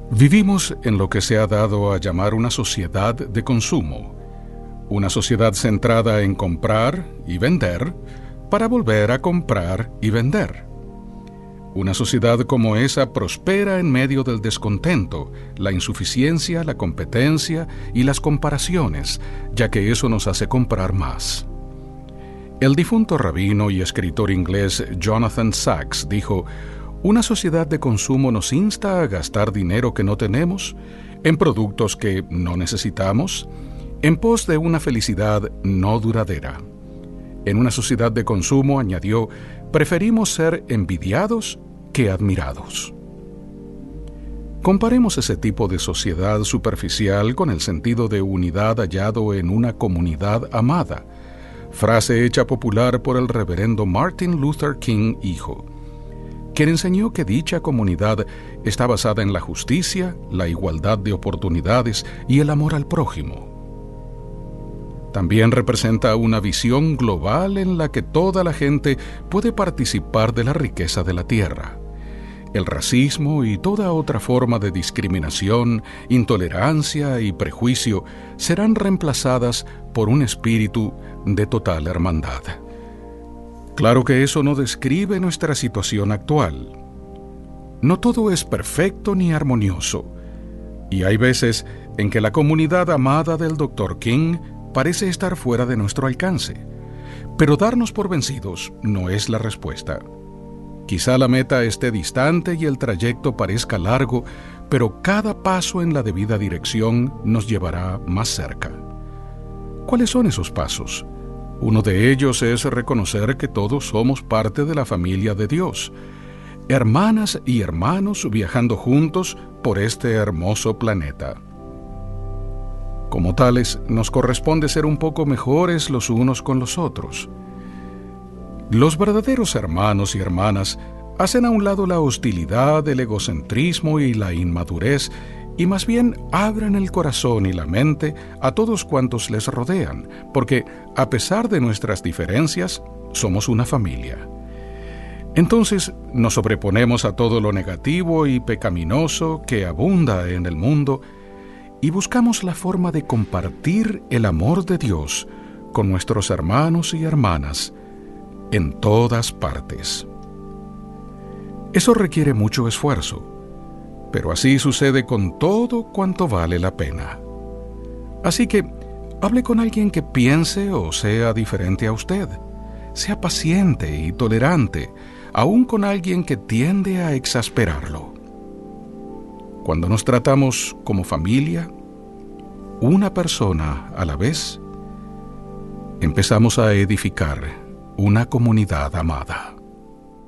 Vivimos en lo que se ha dado a llamar una sociedad de consumo, una sociedad centrada en comprar y vender para volver a comprar y vender. Una sociedad como esa prospera en medio del descontento, la insuficiencia, la competencia y las comparaciones, ya que eso nos hace comprar más. El difunto rabino y escritor inglés Jonathan Sacks dijo: «Una sociedad de consumo nos insta a gastar dinero que no tenemos, en productos que no necesitamos, en pos de una felicidad no duradera. En una sociedad de consumo», añadió, «preferimos ser envidiados que admirados». Comparemos ese tipo de sociedad superficial con el sentido de unidad hallado en una comunidad amada, frase hecha popular por el reverendo Martin Luther King, hijo, quien enseñó que dicha comunidad está basada en la justicia, la igualdad de oportunidades y el amor al prójimo. También representa una visión global en la que toda la gente puede participar de la riqueza de la tierra. El racismo y toda otra forma de discriminación, intolerancia y prejuicio serán reemplazadas por un espíritu de total hermandad. Claro que eso no describe nuestra situación actual. No todo es perfecto ni armonioso, y hay veces en que la comunidad amada del Dr. King parece estar fuera de nuestro alcance. Pero darnos por vencidos no es la respuesta. Quizá la meta esté distante y el trayecto parezca largo, pero cada paso en la debida dirección nos llevará más cerca. ¿Cuáles son esos pasos? Uno de ellos es reconocer que todos somos parte de la familia de Dios, hermanas y hermanos viajando juntos por este hermoso planeta. Como tales, nos corresponde ser un poco mejores los unos con los otros. Los verdaderos hermanos y hermanas hacen a un lado la hostilidad, el egocentrismo y la inmadurez, y más bien abren el corazón y la mente a todos cuantos les rodean, porque, a pesar de nuestras diferencias, somos una familia. Entonces, nos sobreponemos a todo lo negativo y pecaminoso que abunda en el mundo y buscamos la forma de compartir el amor de Dios con nuestros hermanos y hermanas en todas partes. Eso requiere mucho esfuerzo, pero así sucede con todo cuanto vale la pena. Así que, hable con alguien que piense o sea diferente a usted. Sea paciente y tolerante, aun con alguien que tiende a exasperarlo. Cuando nos tratamos como familia, una persona a la vez, empezamos a edificar una comunidad amada.